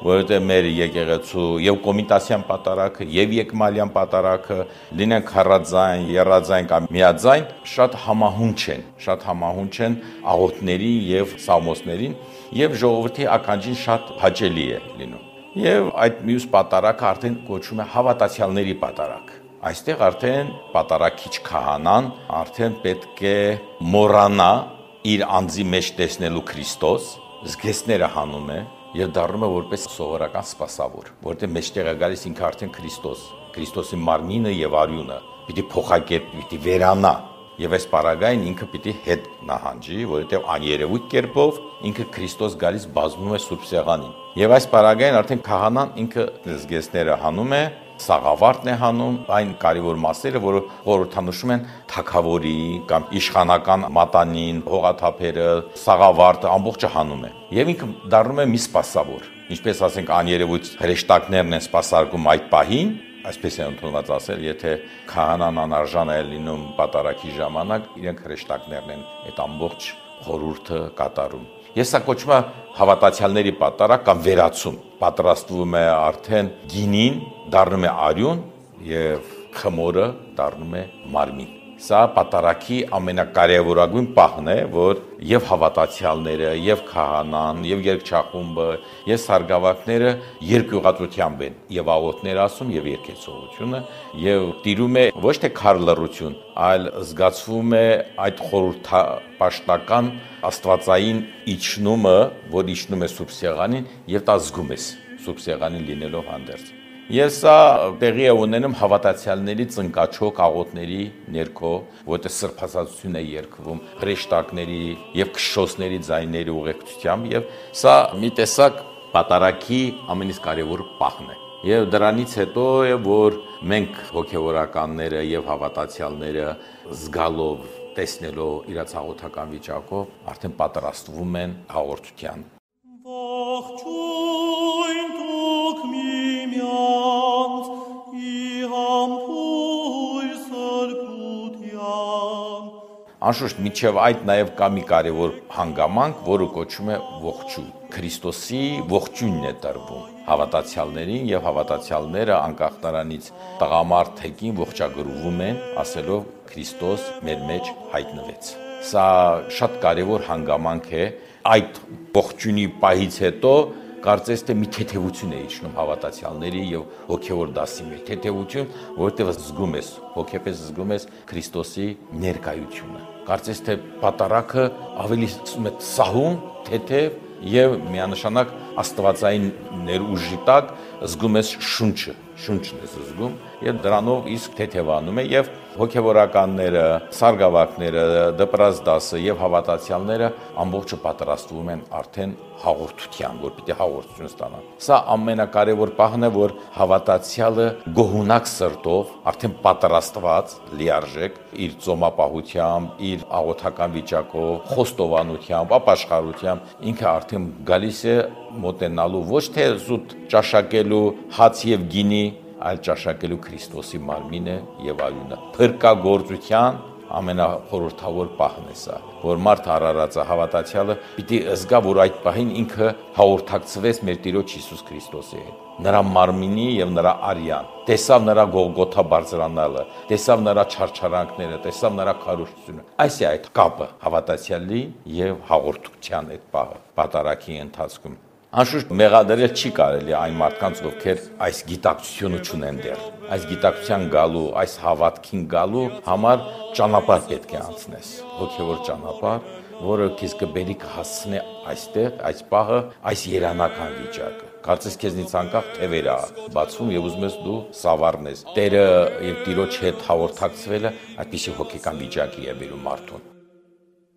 որովհետև մեր եկեղեցու եւ կոմիտասյան պատարագը եւ եկմալյան պատարագը լինեն քառաձայն, եռաձայն կամ միաձայն, շատ համահունչ են աղոթների եւ սաղմոսներին եւ ժողովրդի ականջին շատ հաճելի է լինում։ Եվ այդ մյուս պատարագը արդեն կոչվում է հավատացյալների պատարագ։ Այստեղ արդեն պատարագիչ քահանան արդեն պետք է մոռանա իր անձի մեջ տեսնելու Քրիստոս, զգեստները հանում է եւ դառնում է որպես սովորական սպասավոր, որտեղ մեջտեղ է գալիս ինքը արդեն Քրիստոսի մարմինը եւ արյունը, պիտի փոխակերպ, պիտի վերանա։ Եվ այս պարագային ինքը պիտի հետ նահանջի, որովհետև աներևույթ կերպով ինքը Քրիստոս գալիս բազմում է Սուրբ Սեղանին։ Եվ այս պարագային արդեն քահանան ինքը զգեստները հանում է, սաղավարտն է հանում, այն կարևոր մասերը, որը խորհրդանշում են թագավորի կամ իշխանական մատանին, հողաթափերը, սաղավարտը ամբողջը հանում է։ Եվ ինքը դառնում է մի սպասավոր։ Ինչպես ասենք աներևույթ հրեշտակներն են սպասարկում այդ պահին, այսպես է ընդունված ասել, եթե քահանան անարժան է լինում պատարագի ժամանակ, իրենք հրեշտակներն են այդ ամբողջ խորհուրդը կատարում։ Ես սա կոչվում է հավատացյալների պատարագ կամ վերացում։ Պատրաստվում է արդեն գինին, դառնում է արյուն եւ խմորը դառնում է մարմին։ Սա պատարագի ամենակարևորագույն պահն է, որ եւ հավատացյալները, եւ քահանան, եւ երգչախումբը, եւ սարգսակները երկյուղածությամբ են եւ աղոթներ ասում եւ երգեցողությունը եւ տիրում է ոչ թե քար լռություն, այլ զգացվում է այդ խորհրդապաշտական աստվածային իջնումը, որ իջնում է Սուրբ Սեղանին եւ դա զգում ես Սուրբ Սեղանին լինելով հանդերձ։ Ես սա տեղի է ունենում հավատացյալների ծնկաչոք աղոթների ներքո, որտեղ սրբազատություն է երգվում, հրեշտակների եւ քշոսների ձայների ուղեկցությամբ եւ սա մի տեսակ պատարագի ամենից կարևոր պահն է։ Եվ դրանից հետո է, որ մենք հոգեվորականները եւ հավատացյալները զգալով, տեսնելով իրաց աղոթական վիճակով արդեն պատրաստվում են հաղորդության։ Անշուշտ միջև այդ նաև կա մի կարևոր հանգամանք, որը կոչվում է ողջույն։ Քրիստոսի ողջույնն է տրվում հավատացյալներին եւ հավատացյալները անկախ նրանից տղամարդ թեկին ողջագրվում են, ասելով Քրիստոս մեր մեջ հայտնվեց։ Սա շատ կարևոր հանգամանք է։ Այդ ողջույնի պահից հետո կարծես թե մի թեթևություն է իջնում հավատացյալների եւ հոգեվոր դասի մեջ։ Թեթևություն, որովհետեւ զգում ես, հոգեպես զգում ես Քրիստոսի ներկայությունը։ Կարծես թե պատարագը ավելի սահուն, թեթև եւ միանշանակ աստվածային ներուժի տակ զգում ես շունչն ես զգում եւ դրանով իսկ թեթևանում է եւ հոգեվորականները, սարգսակները, դպրած դասը եւ հավատացյալները ամբողջը պատրաստվում են արդեն հաղորդության, որ պիտի հաղորդություն ստանան։ Սա ամենակարևոր պահն է, որ հավատացյալը գոհունակ սրտով, արդեն պատրաստված, լիարժեք իր ծոմապահությամբ, իր աղոթական վիճակով, խոստովանությամբ, ապաշխարությամբ ինքը արդեն գալիս է մոտենալու ոչ թե զուտ ճաշակելու հաց եւ գինի, այլ ճաշակելու Քրիստոսի մարմինը եւ արյունը։ Փրկագործության ամենախորհրդավոր պահն է սա, որ մարդ արարածը հավատացյալը պիտի զգա, որ այդ պահին ինքը հաղորդակցվեց մեր Տիրոջ Հիսուս Քրիստոսի հետ։ Նրա մարմինի եւ նրա արյան, տեսավ նրա Գողգոթա բարձրանալը, տեսավ նրա չարչարանքները, տեսավ նրա քարոզությունը։ Այս է այդ կապը հավատացյալի եւ հաղորդության այդ պահը պատարագի ընթացքում։ Անշուշտ մեղադրել չի կարելի այն մարդկանց, ովքեր այս գիտակցությունը չունեն դեռ։ Այս գիտակցության գալու, այս հավատքին գալու համար ճանապարհ պետք է անցնես, հոգևոր ճանապարհ, որը քեզ կբերի կհասցնի այստեղ, այս պահը, այս երանական վիճակը։ Կարծես քեզնից անկախ թևերը բացվում եւ ուզում ես դու սավառնես։ Տերը եւ Տիրոջ հետ հաղորդակցվելը այդպիսի հոգեկան վիճակի է բերում մարդուն։